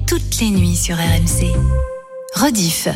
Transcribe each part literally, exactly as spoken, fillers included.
toutes les nuits sur R M C. Rediff.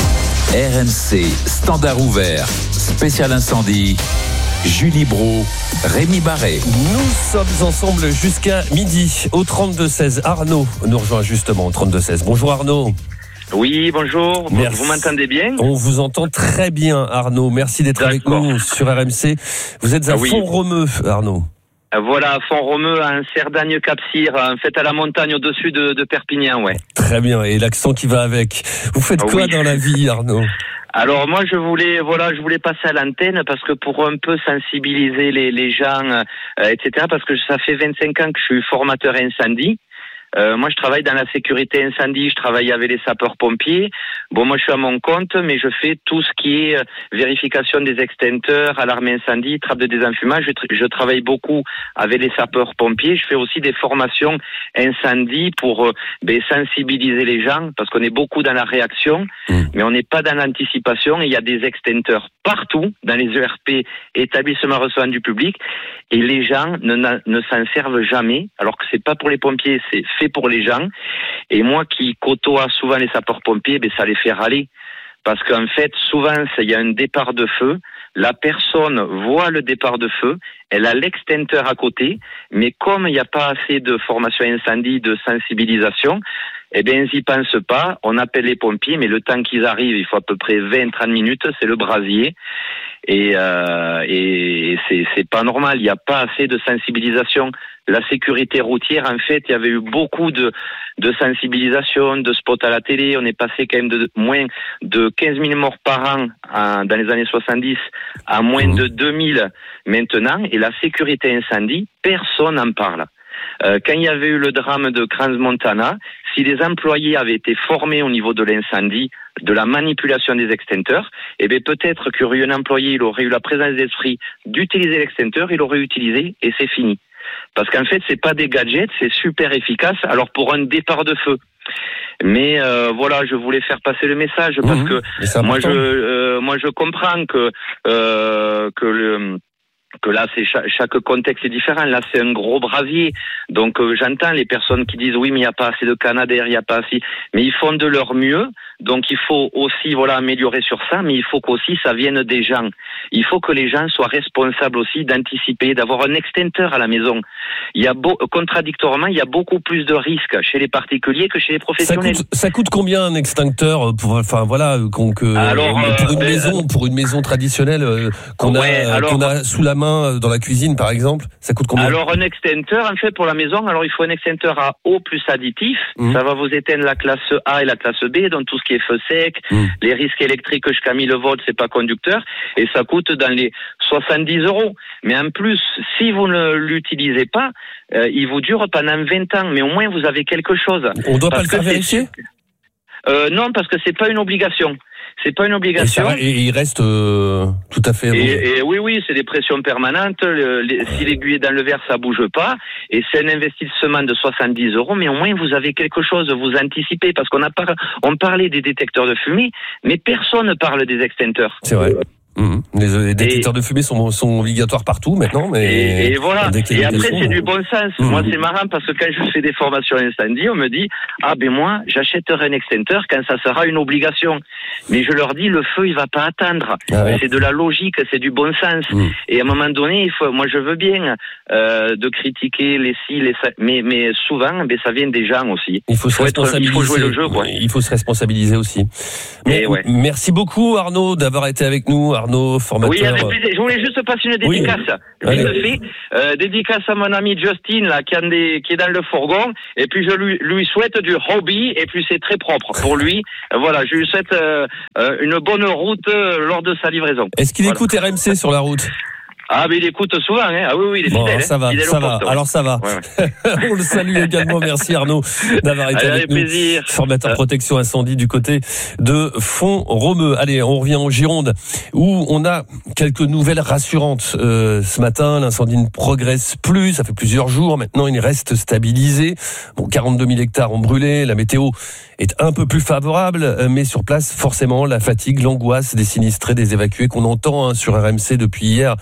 R M C, standard ouvert, spécial incendie. Julie Brault, Rémi Barré. Nous sommes ensemble jusqu'à midi au trente-deux seize. Arnaud nous rejoint justement au trente-deux seize. Bonjour Arnaud. Oui, bonjour. Merci. Vous m'entendez bien ? On vous entend très bien Arnaud. Merci d'être D'accord. avec nous sur R M C. Vous êtes à ah, oui. Font-Romeu, Arnaud. Voilà, Font-Romeu, un Cerdagne-Cap-Cyr, en fait à la montagne au-dessus de, de Perpignan, ouais. Très bien, et l'accent qui va avec. Vous faites ah, quoi oui. dans la vie, Arnaud ? Alors moi je voulais voilà je voulais passer à l'antenne parce que pour un peu sensibiliser les, les gens euh, et cetera parce que ça fait vingt-cinq ans que je suis formateur incendie. Euh, moi, je travaille dans la sécurité incendie, je travaille avec les sapeurs-pompiers. Bon, moi, je suis à mon compte, mais je fais tout ce qui est vérification des extincteurs, alarme incendie, trappe de désenfumage. Je, tra- je travaille beaucoup avec les sapeurs-pompiers. Je fais aussi des formations incendie pour euh, ben, sensibiliser les gens, parce qu'on est beaucoup dans la réaction, mmh. mais on n'est pas dans l'anticipation. Et il y a des extincteurs partout, dans les E R P, établissements recevant du public, et les gens ne, ne s'en servent jamais, alors que c'est pas pour les pompiers, c'est fait pour les gens. Et moi qui côtoie souvent les sapeurs-pompiers, ben ça les fait râler. Parce qu'en fait, souvent, il y a un départ de feu, la personne voit le départ de feu, elle a l'extincteur à côté, mais comme il n'y a pas assez de formation incendie, de sensibilisation, eh bien, ils n'y pensent pas, on appelle les pompiers, mais le temps qu'ils arrivent, il faut à peu près vingt à trente minutes, c'est le brasier. Et, euh, et c'est, c'est pas normal, il n'y a pas assez de sensibilisation. La sécurité routière, en fait, il y avait eu beaucoup de, de sensibilisation, de spots à la télé. On est passé quand même de moins de quinze mille morts par an en, dans les années soixante-dix à moins de deux mille maintenant. Et la sécurité incendie, personne n'en parle. Euh, quand il y avait eu le drame de Crans-Montana, si les employés avaient été formés au niveau de l'incendie, de la manipulation des extincteurs, eh bien peut-être qu'il y aurait eu un employé, il aurait eu la présence d'esprit d'utiliser l'extincteur, il aurait utilisé et c'est fini. Parce qu'en fait, c'est pas des gadgets, c'est super efficace. Alors pour un départ de feu. Mais euh, voilà, je voulais faire passer le message parce mmh, que moi je euh, moi je comprends que euh, que le que là, c'est chaque, chaque contexte est différent. Là, c'est un gros brasier. Donc, euh, j'entends les personnes qui disent oui, mais il n'y a pas assez de canadair, il n'y a pas assez. Mais ils font de leur mieux. Donc, il faut aussi, voilà, améliorer sur ça. Mais il faut qu'aussi ça vienne des gens. Il faut que les gens soient responsables aussi d'anticiper, d'avoir un extincteur à la maison. Il y a beau, contradictoirement, il y a beaucoup plus de risques chez les particuliers que chez les professionnels. Ça coûte, ça coûte combien un extincteur pour, enfin voilà, qu'on, que, alors, pour une euh, maison, pour une maison traditionnelle euh, qu'on ouais, a, alors, qu'on a sous la main dans la cuisine, par exemple, ça coûte combien ? Alors, un extincteur, en fait, pour la maison, alors il faut un extincteur à eau plus additif. Mmh. Ça va vous éteindre la classe A et la classe B, donc tout ce qui est feu sec, mmh. les risques électriques jusqu'à mille volts, c'est pas conducteur, et ça coûte dans les soixante-dix euros. Mais en plus, si vous ne l'utilisez pas, euh, il vous dure pendant vingt ans, mais au moins vous avez quelque chose. On doit pas le faire vérifier ? euh, Non, parce que c'est pas une obligation. C'est pas une obligation. Et, ça, et il reste euh, tout à fait. Et, et oui, oui, c'est des pressions permanentes. Le, les, si l'aiguille est dans le verre, ça bouge pas. Et c'est un investissement de soixante-dix euros, mais au moins vous avez quelque chose, vous anticipez, parce qu'on a par, on parlait des détecteurs de fumée, mais personne ne parle des extincteurs. C'est vrai. Mmh. Les, les détecteurs et, de fumée sont, sont obligatoires partout maintenant, mais et, et voilà. Et après c'est du bon sens. Mmh. Moi c'est marrant parce que quand je fais des formations incendie, on me dit ah ben moi j'achèterai un extincteur quand ça sera une obligation. Mais je leur dis le feu il va pas attendre. Ah ouais. C'est de la logique, c'est du bon sens. Mmh. Et à un moment donné, il faut, moi je veux bien euh, de critiquer les si, les ça, mais mais souvent ben ça vient des gens aussi. Il faut se faut responsabiliser. Être, il faut jouer le jeu quoi. Il faut se responsabiliser aussi. Mais, ouais. Merci beaucoup Arnaud d'avoir été avec nous. Arnaud, formateur. Oui, avec plaisir. Je voulais juste passer une dédicace. Oui. Vite fait. Euh, dédicace à mon ami Justin, là, qui, des, qui est dans le fourgon. Et puis, je lui, lui souhaite du hobby. Et puis, c'est très propre pour lui. Euh, voilà, je lui souhaite euh, euh, une bonne route euh, lors de sa livraison. Est-ce qu'il voilà. écoute R M C sur la route ? Ah, mais il écoute souvent, hein. Ah oui, oui, il est bon, fidèle. Ça va, fidèle ça va. Poste, ouais. Alors ça va. Ouais, ouais. On le salue également. Merci Arnaud d'avoir été Allez, avec nous. Plaisir. Formateur euh. protection incendie du côté de Font-Romeu. Allez, on revient en Gironde où on a quelques nouvelles rassurantes. Euh, ce matin, l'incendie ne progresse plus. Ça fait plusieurs jours. Maintenant, il reste stabilisé. Bon, quarante-deux mille hectares ont brûlé. La météo est un peu plus favorable, mais sur place, forcément, la fatigue, l'angoisse des sinistrés, des évacués qu'on entend hein, sur R M C depuis hier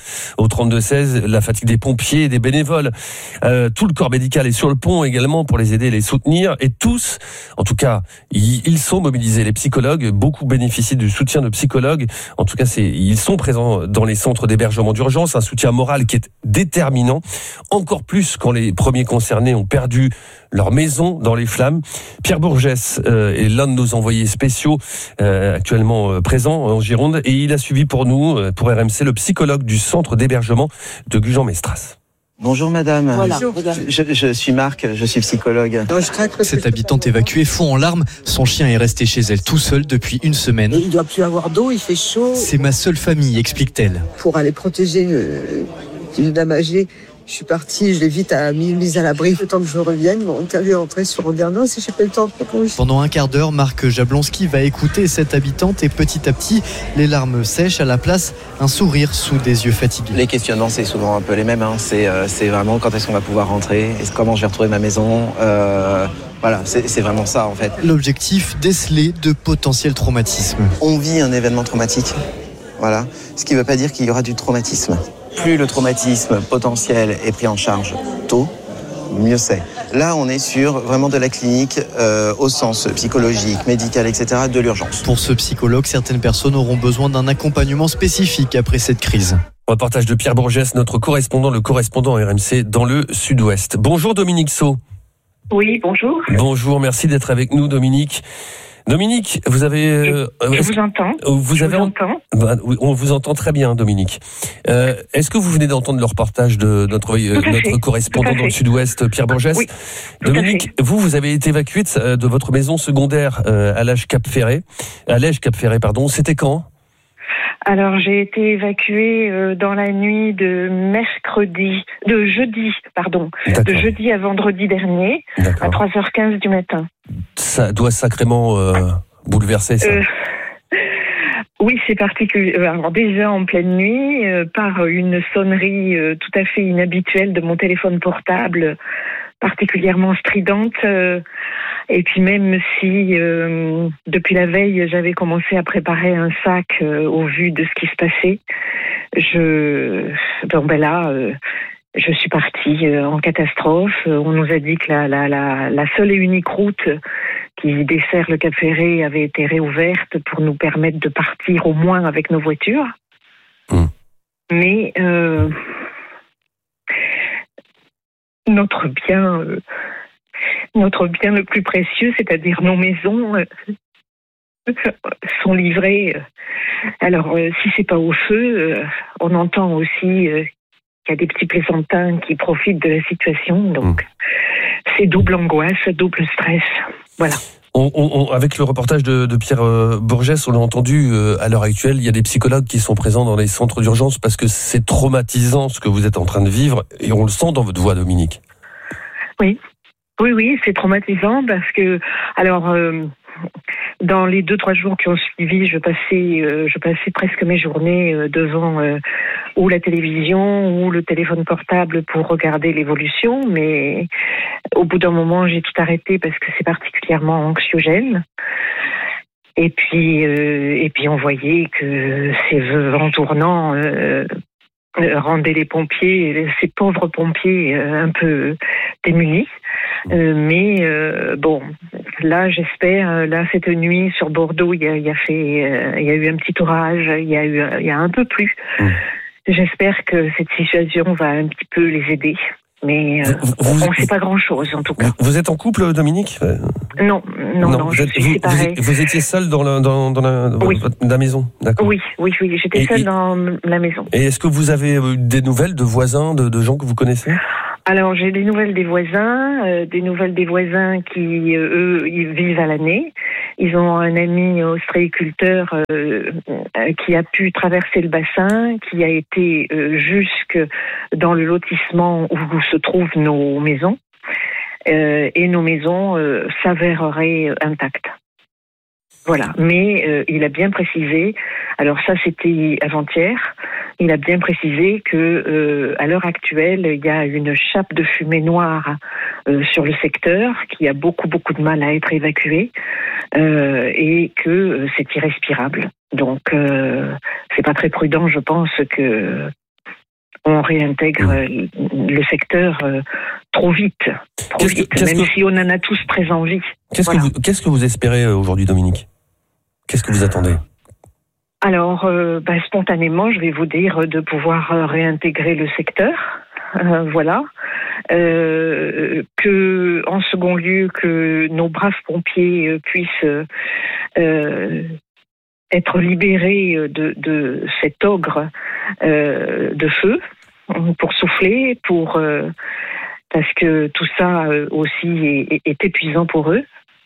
au trente-deux seize, la fatigue des pompiers et des bénévoles. Euh, tout le corps médical est sur le pont également pour les aider et les soutenir. Et tous, en tout cas, ils sont mobilisés. Les psychologues, beaucoup bénéficient du soutien de psychologues. En tout cas, c'est, ils sont présents dans les centres d'hébergement d'urgence. Un soutien moral qui est déterminant. Encore plus quand les premiers concernés ont perdu leur maison dans les flammes. Pierre Bourgès euh, est l'un de nos envoyés spéciaux euh, actuellement euh, présents en Gironde et il a suivi pour nous, euh, pour R M C, le psychologue du centre d'hébergement de Gujan-Mestras. Bonjour madame. Voilà. Je, je, je suis Marc, je suis psychologue. Cette habitante évacuée fond en larmes. Son chien est resté chez elle tout seul depuis une semaine. Et il ne doit plus avoir d'eau, il fait chaud. C'est ma seule famille, explique-t-elle. Pour aller protéger euh, une dame âgée, je suis partie, je l'ai vite mise à l'abri. Le temps que je revienne, mon interview est entrée sur le non, si j'ai pas le temps de répondre. Pendant un quart d'heure, Marc Jablonski va écouter cette habitante et petit à petit, les larmes sèchent, à la place, un sourire sous des yeux fatigués. Les questionnements, c'est souvent un peu les mêmes. Hein. C'est, euh, c'est vraiment quand est-ce qu'on va pouvoir rentrer, est-ce, comment je vais retrouver ma maison. Euh, voilà, c'est, c'est vraiment ça en fait. L'objectif, déceler de potentiels traumatismes. On vit un événement traumatique, voilà. Ce qui ne veut pas dire qu'il y aura du traumatisme. Plus le traumatisme potentiel est pris en charge tôt, mieux c'est. Là, on est sur vraiment de la clinique euh, au sens psychologique, médical, et cetera, de l'urgence. Pour ce psychologue, certaines personnes auront besoin d'un accompagnement spécifique après cette crise. Reportage de Pierre Bourgès, notre correspondant, le correspondant R M C dans le Sud-Ouest. Bonjour Dominique Saut. Oui, bonjour. Bonjour, merci d'être avec nous Dominique. Dominique, vous avez... Euh, je vous entends. Vous je avez vous entends. Bah, oui, on vous entend très bien, Dominique. Euh, est-ce que vous venez d'entendre le reportage de notre, euh, notre correspondant dans le Sud-Ouest, Pierre Bourgès? Oui, Dominique, vous, vous avez été évacué de, de votre maison secondaire euh, à l'âge Cap-Ferré. À l'âge Cap-Ferré, pardon. C'était quand? Alors, j'ai été évacuée euh, dans la nuit de mercredi, de jeudi, pardon, D'accord. de jeudi à vendredi dernier, D'accord. à trois heures quinze du matin. Ça doit sacrément euh, bouleverser ça. Euh, oui, c'est particulier. Alors déjà en pleine nuit, euh, par une sonnerie euh, tout à fait inhabituelle de mon téléphone portable, particulièrement stridente. Euh, et puis même si euh, depuis la veille j'avais commencé à préparer un sac euh, au vu de ce qui se passait, je donc ben là euh, je suis partie euh, en catastrophe. On nous a dit que la, la, la, la seule et unique route qui dessert le Cap Ferré avait été réouverte pour nous permettre de partir au moins avec nos voitures. Mmh. Mais euh, notre bien, euh, notre bien le plus précieux, c'est-à-dire nos maisons, euh, sont livrées. Alors, euh, si c'est pas au feu, euh, on entend aussi euh, qu'il y a des petits plaisantins qui profitent de la situation. Donc, mmh. c'est double angoisse, double stress. Voilà. On, on, avec le reportage de, de Pierre euh, Bourgès, on l'a entendu, euh, à l'heure actuelle, il y a des psychologues qui sont présents dans les centres d'urgence parce que c'est traumatisant ce que vous êtes en train de vivre et on le sent dans votre voix, Dominique. Oui, oui, oui, c'est traumatisant parce que, alors, euh, dans les deux, trois jours qui ont suivi, je passais, euh, je passais presque mes journées euh, devant euh, ou la télévision ou le téléphone portable pour regarder l'évolution, mais au bout d'un moment, j'ai tout arrêté parce que c'est particulièrement anxiogène. Et puis, euh, et puis on voyait que ces vents tournants euh, rendaient les pompiers, ces pauvres pompiers, euh, un peu démunis. Euh, mais euh, bon, là, j'espère, là, cette nuit sur Bordeaux, il y a, il y a fait, euh, il y a eu un petit orage, il y a eu, il y a un peu plu. Mmh. J'espère que cette situation va un petit peu les aider. Mais euh, vous, on ne sait pas grand-chose, en tout cas. Vous êtes en couple, Dominique? Non, non, non, vous je êtes, suis vous, séparée. Vous, vous étiez seule dans la, dans, dans la, dans oui. la maison, d'accord? Oui, oui, oui, j'étais et, seule et, dans la maison. Et est-ce que vous avez des nouvelles de voisins, de, de gens que vous connaissez? Alors, j'ai des nouvelles des voisins, euh, des nouvelles des voisins qui, euh, eux, ils vivent à l'année. Ils ont un ami ostréiculteur euh, qui a pu traverser le bassin, qui a été euh, jusque dans le lotissement où se trouvent nos maisons. Euh, et nos maisons euh, s'avéreraient intactes. Voilà. Mais euh, il a bien précisé, alors ça c'était avant-hier, il a bien précisé que euh, à l'heure actuelle, il y a une chape de fumée noire euh, sur le secteur qui a beaucoup beaucoup de mal à être évacuée euh, et que euh, c'est irrespirable. Donc euh, c'est pas très prudent, je pense, que on réintègre mmh. le secteur euh, trop vite, trop qu'est-ce vite, que, qu'est-ce même que... si on en a tous très envie. Qu'est-ce, voilà. que, vous, qu'est-ce que vous espérez aujourd'hui, Dominique ? Qu'est-ce que vous attendez ? Alors, euh, bah, spontanément, je vais vous dire de pouvoir euh, réintégrer le secteur, euh, voilà. Euh, que, en second lieu, que nos braves pompiers euh, puissent euh, être libérés de, de cet ogre euh, de feu pour souffler, pour euh, parce que tout ça euh, aussi est, est épuisant pour eux.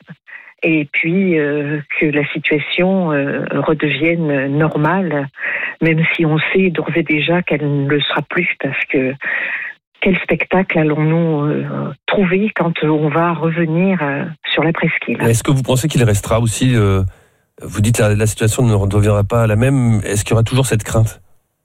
Et puis euh, que la situation euh, redevienne normale, même si on sait d'ores et déjà qu'elle ne le sera plus, parce que quel spectacle allons-nous euh, trouver quand on va revenir euh, sur la presqu'île ? Est-ce que vous pensez qu'il restera aussi, euh, vous dites la, la situation ne redeviendra pas la même, est-ce qu'il y aura toujours cette crainte ?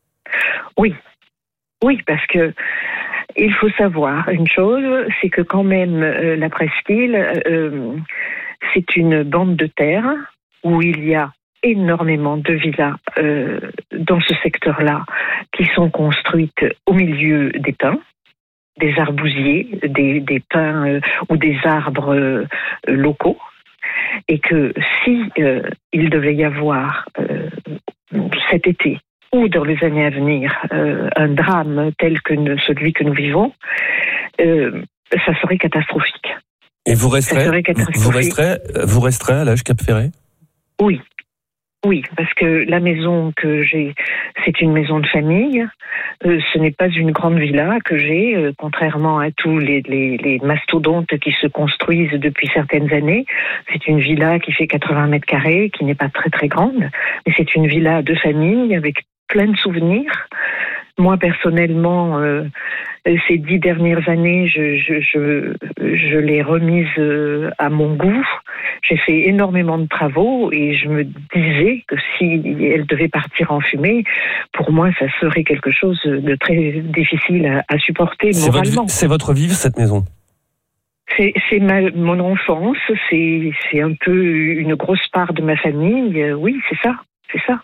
Oui, oui, parce que il faut savoir une chose, c'est que quand même euh, la presqu'île, euh, c'est une bande de terre où il y a énormément de villas euh, dans ce secteur-là qui sont construites au milieu des pins, des arbousiers, des, des pins euh, ou des arbres euh, locaux, et que si euh, il devait y avoir euh, cet été ou dans les années à venir euh, un drame tel que ne, celui que nous vivons, euh, ça serait catastrophique. Et vous resterez, vous resterez, vous resterez à l'âge Cap-Ferret ? Oui, oui, parce que la maison que j'ai, c'est une maison de famille. Euh, ce n'est pas une grande villa que j'ai, euh, contrairement à tous les, les, les mastodontes qui se construisent depuis certaines années. C'est une villa qui fait quatre-vingts mètres carrés, qui n'est pas très très grande, mais c'est une villa de famille avec plein de souvenirs. Moi, personnellement, euh, ces dix dernières années, je, je, je, je l'ai remise euh, à mon goût. J'ai fait énormément de travaux et je me disais que si elle devait partir en fumée, pour moi, ça serait quelque chose de très difficile à, à supporter c'est moralement. Votre, c'est votre vivre, cette maison ? C'est, c'est ma, mon enfance, c'est, c'est un peu une grosse part de ma famille. Euh, oui, c'est ça, c'est ça.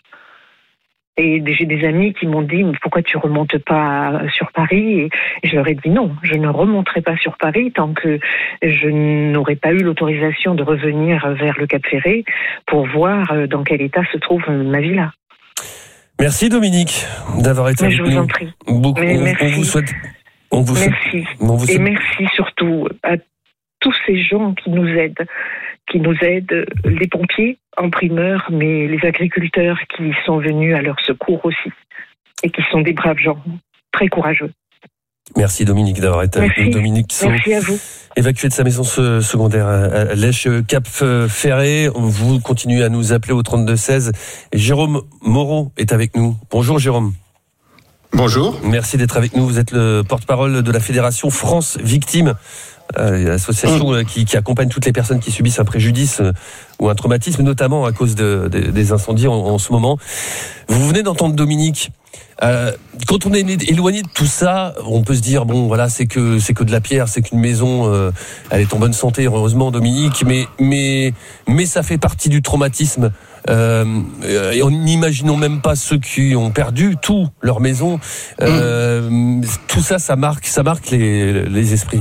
Et j'ai des amis qui m'ont dit « Pourquoi tu remontes pas sur Paris ?» Et je leur ai dit non, je ne remonterai pas sur Paris tant que je n'aurai pas eu l'autorisation de revenir vers le Cap-Ferret pour voir dans quel état se trouve ma villa. Merci Dominique d'avoir été Mais avec nous. Je vous en prie. Beaucoup, Mais on, merci. on vous souhaite... On vous merci. Souhaite, on vous souhaite... Et merci surtout à tous ces gens qui nous aident, qui nous aident, les pompiers en primeur, mais les agriculteurs qui sont venus à leur secours aussi, et qui sont des braves gens, très courageux. Merci Dominique d'avoir été avec nous. Dominique Saut, merci à vous. Évacué de sa maison secondaire à Lèche Cap-Ferret. Vous continuez à nous appeler au trente-deux seize. Jérôme Moreau est avec nous. Bonjour Jérôme. Bonjour. Merci d'être avec nous. Vous êtes le porte-parole de la Fédération France Victimes. Euh, association euh, qui, qui accompagne toutes les personnes qui subissent un préjudice euh, ou un traumatisme, notamment à cause de, de, des incendies en, en ce moment. Vous venez d'entendre Dominique. Euh, quand on est éloigné de tout ça, on peut se dire bon voilà c'est que c'est que de la pierre, c'est qu'une maison, euh, elle est en bonne santé heureusement Dominique, mais mais mais ça fait partie du traumatisme. Euh, et en n'imaginons même pas ceux qui ont perdu tout leur maison. Euh, mmh. Tout ça, ça marque, ça marque les, les esprits.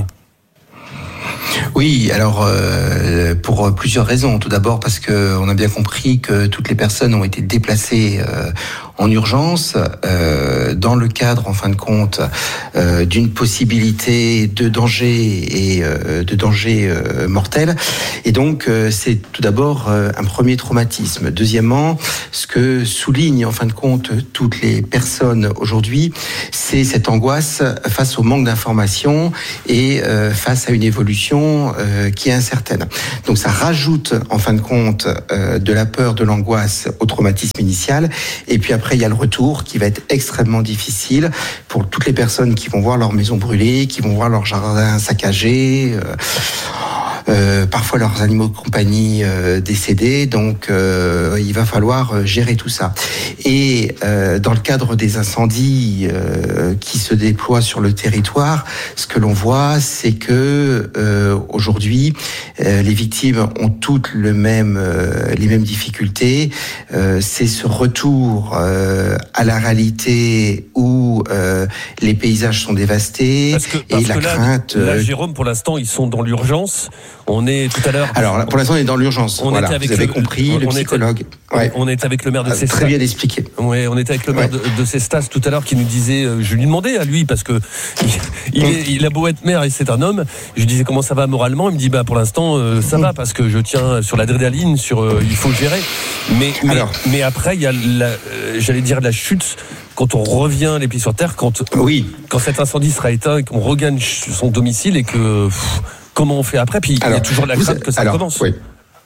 Oui, alors euh, pour plusieurs raisons. Tout d'abord parce que on a bien compris que toutes les personnes ont été déplacées euh, en urgence euh, dans le cadre, en fin de compte, euh, d'une possibilité de danger et euh, de danger euh, mortel. Et donc, euh, c'est tout d'abord euh, un premier traumatisme. Deuxièmement, ce que soulignent, en fin de compte, toutes les personnes aujourd'hui, c'est cette angoisse face au manque d'informations et euh, face à une évolution euh, qui est incertaine. Donc, ça rajoute, en fin de compte, euh, de la peur, de l'angoisse au traumatisme initial. Et puis après, il y a le retour qui va être extrêmement difficile pour toutes les personnes qui vont voir leur maison brûler, qui vont voir leur jardin saccagé. euh, parfois leurs animaux de compagnie euh, décédés, donc euh, il va falloir gérer tout ça. Et euh, dans le cadre des incendies euh, qui se déploient sur le territoire, ce que l'on voit, c'est que euh, aujourd'hui, euh, les victimes ont toutes le même, euh, les mêmes difficultés. Euh, c'est ce retour euh, à la réalité où euh, les paysages sont dévastés parce que, parce et la que là, crainte. Là, euh, Jérôme, pour l'instant, ils sont dans l'urgence. On est tout à l'heure. Alors, pour l'instant, on est dans l'urgence. On voilà, était avec vous avez le, compris, on, le on psychologue. Était, ouais. On était avec le maire de Cestas. Très bien expliqué. Ouais, on était avec le maire ouais. de, de Cestas tout à l'heure qui nous disait, euh, je lui demandais à lui parce que il, il, est, il a beau être maire et c'est un homme. Je lui disais comment ça va moralement. Il me dit bah pour l'instant euh, ça va parce que je tiens sur l'adrénaline, sur euh, il faut gérer. Mais mais, Alors, mais après il y a la, euh, j'allais dire la chute. Quand on revient les pieds sur terre, quand oui. quand cet incendie sera éteint, et qu'on regagne son domicile et que pff, comment on fait après? Puis alors, il y a toujours la crainte que ça alors, recommence. Oui.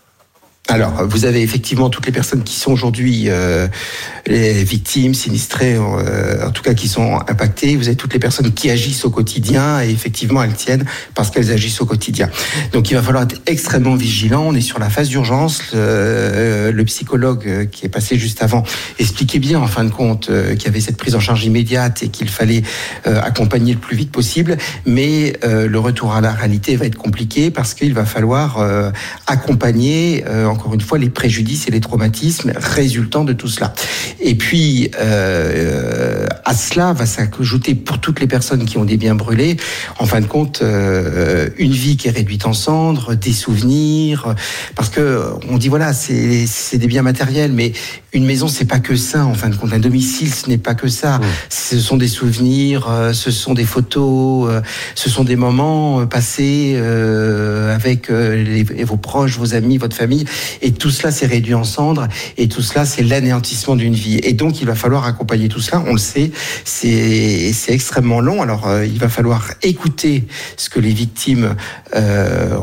Alors, vous avez effectivement toutes les personnes qui sont aujourd'hui euh, les victimes, sinistrées, euh, en tout cas qui sont impactées. Vous avez toutes les personnes qui agissent au quotidien et effectivement elles tiennent parce qu'elles agissent au quotidien. Donc il va falloir être extrêmement vigilant. On est sur la phase d'urgence. Le, le psychologue qui est passé juste avant expliquait bien en fin de compte euh, qu'il y avait cette prise en charge immédiate et qu'il fallait euh, accompagner le plus vite possible. Mais euh, le retour à la réalité va être compliqué parce qu'il va falloir euh, accompagner euh, encore une fois, les préjudices et les traumatismes résultant de tout cela. Et puis, euh, à cela va s'ajouter pour toutes les personnes qui ont des biens brûlés, en fin de compte, euh, une vie qui est réduite en cendres, des souvenirs, parce que on dit voilà, c'est, c'est des biens matériels, mais une maison, c'est pas que ça, en fin de compte. Un domicile, ce n'est pas que ça. Mmh. Ce sont des souvenirs, euh, ce sont des photos, euh, ce sont des moments passés euh, avec euh, les, vos proches, vos amis, votre famille. Et tout cela, c'est réduit en cendres. Et tout cela, c'est l'anéantissement d'une vie. Et donc, il va falloir accompagner tout cela. On le sait, c'est, c'est extrêmement long. Alors, euh, il va falloir écouter ce que les victimes euh,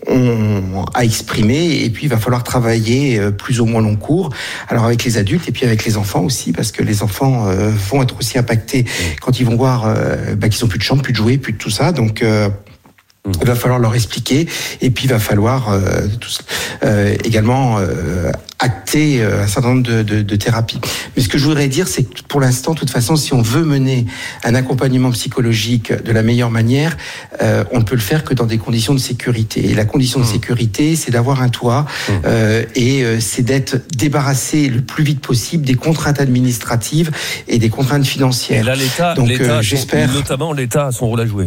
ont à exprimer. Et puis, il va falloir travailler euh, plus ou moins long cours. Alors, avec les adultes et puis avec les enfants aussi, parce que les enfants euh, vont être aussi impactés quand ils vont voir euh, bah, qu'ils n'ont plus de chambre, plus de jouets, plus de tout ça. Donc, euh, il va falloir leur expliquer et puis il va falloir euh, tout, euh, également euh, acter euh, un certain nombre de, de, de thérapies. Mais ce que je voudrais dire, c'est que pour l'instant, de toute façon, si on veut mener un accompagnement psychologique de la meilleure manière, euh, on ne peut le faire que dans des conditions de sécurité. Et la condition de sécurité, c'est d'avoir un toit euh, et euh, c'est d'être débarrassé le plus vite possible des contraintes administratives et des contraintes financières. Et là, l'État, Donc, l'État euh, j'espère, son, notamment l'État a son rôle à jouer.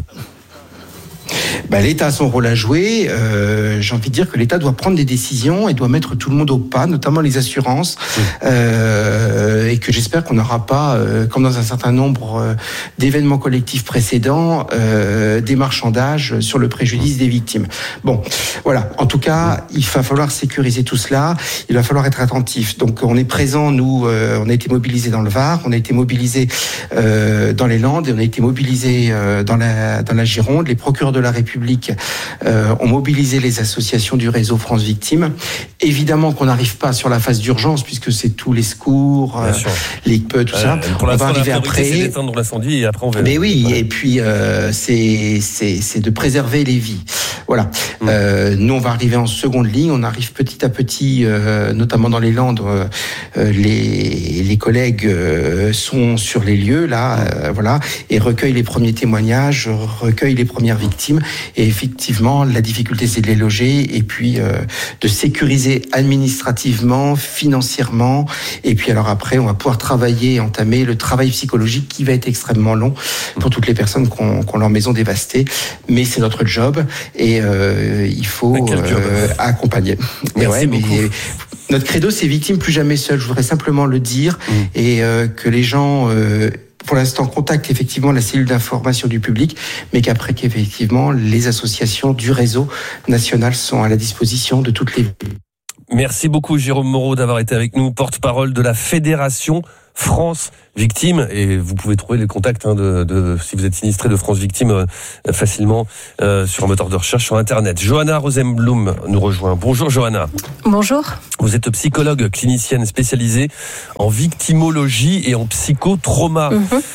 Ben, l'État a son rôle à jouer. Euh, j'ai envie de dire que l'État doit prendre des décisions et doit mettre tout le monde au pas, notamment les assurances, mmh. euh, et que j'espère qu'on n'aura pas, euh, comme dans un certain nombre euh, d'événements collectifs précédents, euh, des marchandages sur le préjudice mmh. des victimes. Bon, voilà. En tout cas, mmh. il va falloir sécuriser tout cela. Il va falloir être attentif. Donc, on est présent. Nous, euh, on a été mobilisés dans le Var, on a été mobilisés euh, dans les Landes, et on a été mobilisés euh, dans la dans la Gironde. Les procureurs de la République Euh, ont mobilisé les associations du réseau France Victimes. Évidemment qu'on n'arrive pas sur la phase d'urgence puisque c'est tous les secours, euh, les P E, tout euh, ça. Pour on va arriver la après. C'est d'éteindre l'incendie et après on verra. Mais oui, ouais. et puis euh, c'est c'est c'est de préserver les vies. Voilà. Mmh. Euh, nous on va arriver en seconde ligne. On arrive petit à petit, euh, notamment dans les Landes. Euh, les les collègues euh, sont sur les lieux là, euh, voilà, et recueillent les premiers témoignages, recueillent les premières victimes. Et effectivement, la difficulté, c'est de les loger et puis euh, de sécuriser administrativement, financièrement. Et puis alors après, on va pouvoir travailler, entamer le travail psychologique qui va être extrêmement long pour toutes les personnes qui ont, qui ont leur maison dévastée. Mais c'est notre job et euh, il faut euh, accompagner. Et ouais, mais notre credo, c'est victime plus jamais seul. Je voudrais simplement le dire mmh. et euh, que les gens... Euh, pour l'instant, contacte effectivement la cellule d'information du public, mais qu'après qu'effectivement, les associations du réseau national sont à la disposition de toutes les... Merci beaucoup Jérôme Moreau d'avoir été avec nous, porte-parole de la Fédération France Victimes, et vous pouvez trouver les contacts hein, de, de si vous êtes sinistré de France Victimes euh, facilement euh, sur un moteur de recherche sur internet. Johanna Rosenblum nous rejoint. Bonjour Johanna. Bonjour. Vous êtes psychologue clinicienne spécialisée en victimologie et en psychotrauma. Mm-hmm.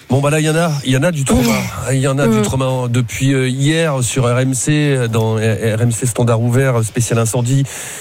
Bon bah là il y en a, il y en a du trauma, il y en a Mmh. du trauma depuis hier sur R M C, dans R M C Standard Ouvert spécial incendie.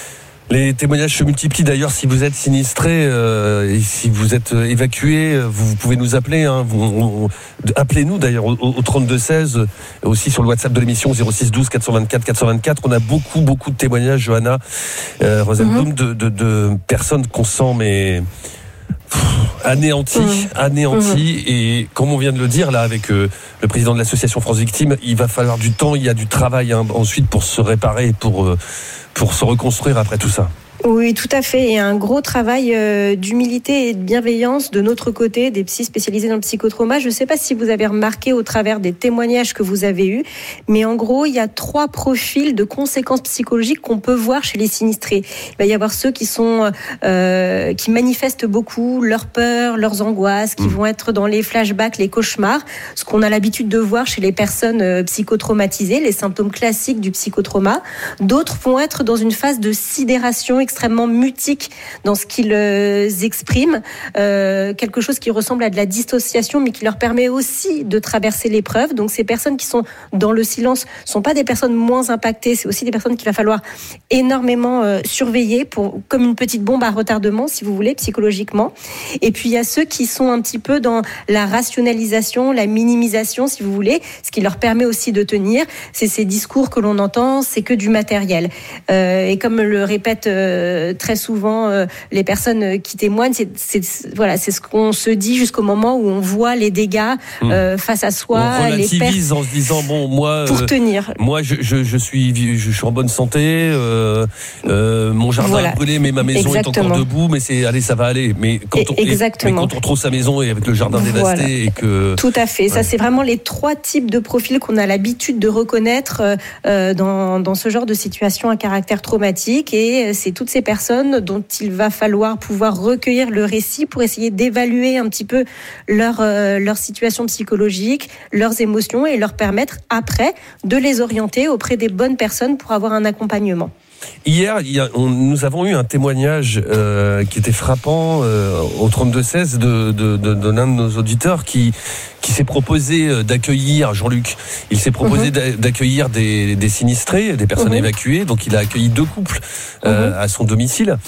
Les témoignages se multiplient d'ailleurs. Si vous êtes sinistré euh, et si vous êtes évacué, vous, vous pouvez nous appeler. Hein, vous, on, appelez-nous d'ailleurs au, au trente-deux seize, aussi sur le WhatsApp de l'émission zéro six douze quatre cent vingt-quatre quatre cent vingt-quatre. On a beaucoup beaucoup de témoignages, Johanna euh, Rosenblum, mmh. de, de, de personnes qu'on sent mais pff, anéanties, mmh. anéanties. Mmh. Et comme on vient de le dire là avec euh, le président de l'association France Victimes, il va falloir du temps. Il y a du travail hein, ensuite pour se réparer, pour euh, pour se reconstruire après tout ça. Oui, tout à fait. Et un gros travail euh, d'humilité et de bienveillance de notre côté, des psys spécialisés dans le psychotrauma. Je ne sais pas si vous avez remarqué au travers des témoignages que vous avez eus, mais en gros, il y a trois profils de conséquences psychologiques qu'on peut voir chez les sinistrés. Il va y avoir ceux qui sont, euh, qui manifestent beaucoup leurs peurs, leurs angoisses, qui mmh. vont être dans les flashbacks, les cauchemars, ce qu'on a l'habitude de voir chez les personnes euh, psychotraumatisées, les symptômes classiques du psychotrauma. D'autres vont être dans une phase de sidération extrêmement mutique dans ce qu'ils euh, expriment, euh, quelque chose qui ressemble à de la dissociation, mais qui leur permet aussi de traverser l'épreuve. Donc ces personnes qui sont dans le silence ne sont pas des personnes moins impactées, c'est aussi des personnes qu'il va falloir énormément euh, surveiller, pour, comme une petite bombe à retardement, si vous voulez, psychologiquement. Et puis il y a ceux qui sont un petit peu dans la rationalisation, la minimisation, si vous voulez, ce qui leur permet aussi de tenir. C'est ces discours que l'on entend, c'est que du matériel. Euh, et comme le répète euh, très souvent euh, les personnes qui témoignent, c'est, c'est, voilà, c'est ce qu'on se dit jusqu'au moment où on voit les dégâts euh, face à soi. On relativise les en se disant bon moi pour euh, tenir. Moi je, je, je suis je suis en bonne santé, euh, euh, mon jardin voilà. a brûlé mais ma maison Exactement. est encore debout, mais c'est allez ça va aller. Mais quand on, Exactement. Mais quand on retrouve sa maison et avec le jardin voilà. dévasté et que tout à fait. Ouais. Ça c'est vraiment les trois types de profils qu'on a l'habitude de reconnaître euh, dans dans ce genre de situation à caractère traumatique, et c'est toutes ces personnes dont il va falloir pouvoir recueillir le récit pour essayer d'évaluer un petit peu leur, euh, leur situation psychologique, leurs émotions, et leur permettre après de les orienter auprès des bonnes personnes pour avoir un accompagnement. Hier, il y a, on, nous avons eu un témoignage euh, qui était frappant euh, au trente-deux seize de, de, de, de l'un de nos auditeurs qui, qui s'est proposé d'accueillir, Jean-Luc, il s'est proposé mmh. d'accueillir des, des sinistrés, des personnes mmh. évacuées, donc il a accueilli deux couples euh, mmh. à son domicile.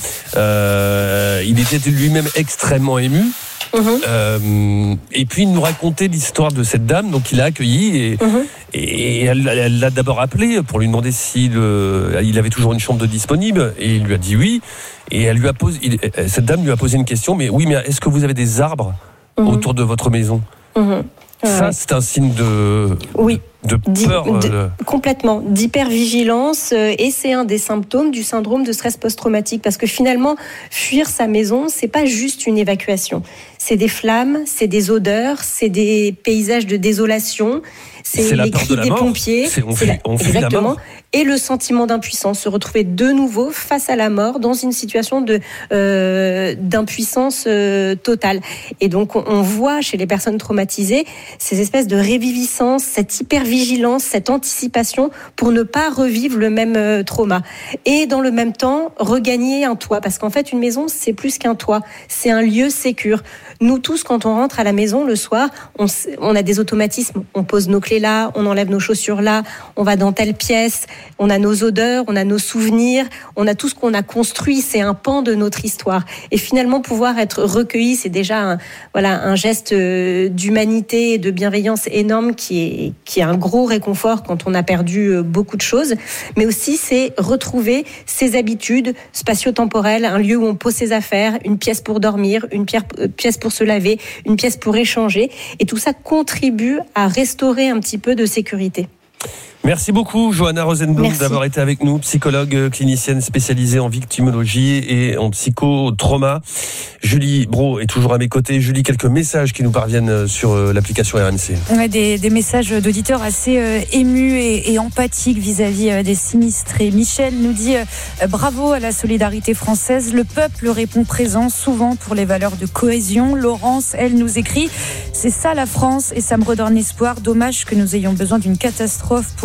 Euh, il était lui-même extrêmement ému. Mmh. Euh, et puis il nous racontait l'histoire de cette dame, donc il a accueilli et, mmh. et elle, elle l'a d'abord appelé pour lui demander si le, il avait toujours une chambre de disponible, et il lui a dit oui, et elle lui a posé, il, cette dame lui a posé une question, mais oui, mais est-ce que vous avez des arbres mmh. autour de votre maison? mmh. Ça, ouais. c'est un signe de, oui. de peur. D- euh... Complètement, d'hypervigilance, euh, et c'est un des symptômes du syndrome de stress post-traumatique, parce que finalement, fuir sa maison, c'est pas juste une évacuation. C'est des flammes, c'est des odeurs, c'est des paysages de désolation, c'est, c'est les cris des pompiers, c'est, on c'est fuit, la, on fuit exactement, la mort. Et le sentiment d'impuissance, se retrouver de nouveau face à la mort dans une situation de euh, d'impuissance euh, totale. Et donc on, on voit chez les personnes traumatisées ces espèces de réviviscence, cette hypervigilance, cette anticipation pour ne pas revivre le même euh, trauma. Et dans le même temps, regagner un toit, parce qu'en fait une maison c'est plus qu'un toit, c'est un lieu sécure. Nous tous, quand on rentre à la maison le soir, on, on a des automatismes. On pose nos clés là, on enlève nos chaussures là, on va dans telle pièce, on a nos odeurs, on a nos souvenirs, on a tout ce qu'on a construit, c'est un pan de notre histoire. Et finalement, pouvoir être recueilli, c'est déjà un, voilà, un geste d'humanité et de bienveillance énorme qui est, qui est un gros réconfort quand on a perdu beaucoup de choses. Mais aussi, c'est retrouver ses habitudes spatio-temporelles, un lieu où on pose ses affaires, une pièce pour dormir, une pièce pour se laver, une pièce pour échanger. Et tout ça contribue à restaurer un petit peu de sécurité. Merci beaucoup, Johanna Rosenblum, Merci. d'avoir été avec nous, psychologue clinicienne spécialisée en victimologie et en psychotrauma. Julie Brault est toujours à mes côtés. Julie, quelques messages qui nous parviennent sur l'application R M C. Ouais, des, des messages d'auditeurs assez euh, émus et, et empathiques vis-à-vis euh, des sinistrés. Michel nous dit euh, bravo à la solidarité française. Le peuple répond présent souvent pour les valeurs de cohésion. Laurence, elle, nous écrit c'est ça la France et ça me redonne espoir. Dommage que nous ayons besoin d'une catastrophe pour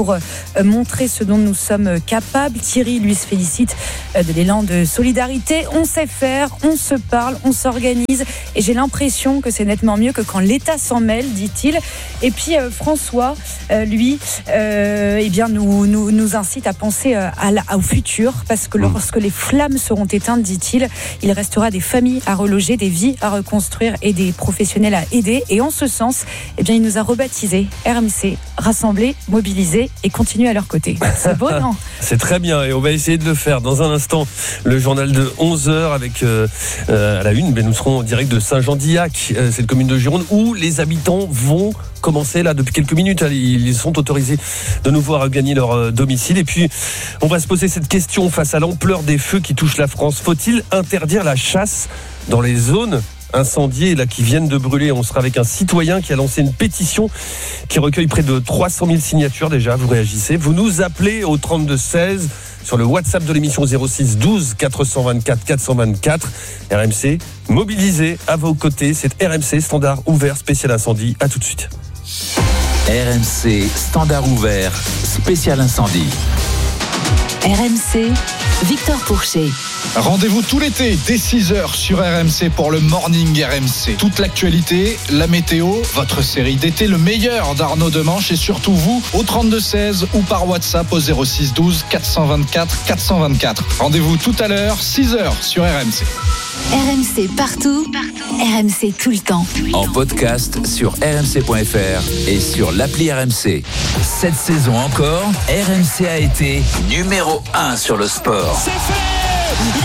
pour montrer ce dont nous sommes capables. Thierry, lui, se félicite de l'élan de solidarité. On sait faire, on se parle, on s'organise et j'ai l'impression que c'est nettement mieux que quand l'État s'en mêle, dit-il. Et puis euh, François, euh, lui, euh, eh bien, nous, nous, nous incite à penser euh, à la, au futur parce que lorsque les flammes seront éteintes, dit-il, il restera des familles à reloger, des vies à reconstruire et des professionnels à aider. Et en ce sens, eh bien, il nous a rebaptisé R M C, rassembler, mobiliser et continuer à leur côté. C'est beau, non ? C'est très bien et on va essayer de le faire dans un instant. Le journal de onze heures avec euh, euh, à la une, ben, nous serons en direct de Saint-Jean-d'Illac, euh, cette commune de Gironde où les habitants vont commencer là depuis quelques minutes. Ils sont autorisés de nouveau à regagner leur euh, domicile. Et puis on va se poser cette question face à l'ampleur des feux qui touchent la France. Faut-il interdire la chasse dans les zones incendiés là, qui viennent de brûler? On sera avec un citoyen qui a lancé une pétition qui recueille près de trois cent mille signatures déjà. Vous réagissez, vous nous appelez au trente-deux seize sur le WhatsApp de l'émission zéro six douze quatre cent vingt-quatre quatre cent vingt-quatre. R M C mobilisé à vos côtés. C'est R M C standard ouvert spécial incendie. À tout de suite. R M C standard ouvert spécial incendie. R M C, Victor Pourchet. Rendez-vous tout l'été dès six heures sur R M C pour le Morning R M C. Toute l'actualité, la météo, votre série d'été, le meilleur d'Arnaud Demanche et surtout vous au trente-deux seize ou par WhatsApp au zéro six douze quatre cent vingt-quatre quatre cent vingt-quatre. Rendez-vous tout à l'heure, six heures sur R M C. R M C partout, partout. R M C tout le temps. En podcast sur r m c point f r et sur l'appli R M C. Cette saison encore, R M C a été numéro un sur le sport. C'est fait!